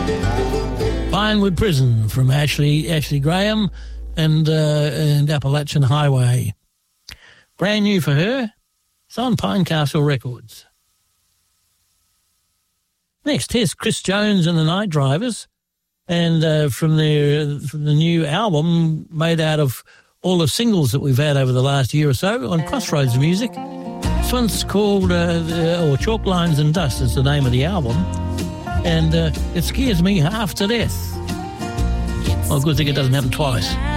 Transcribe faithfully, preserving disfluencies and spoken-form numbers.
Pinewood Prison from Ashley Ashley Graham and uh, and Appalachian Highway. Brand new for her. It's on Pinecastle Records. Next, here's Chris Jones and the Night Drivers, and uh, from their from the new album made out of all the singles that we've had over the last year or so on Crossroads Music. This one's called uh, the, or Chalk Lines and Dust is the name of the album, and uh, it scares me half to death. Well, good thing it doesn't happen twice.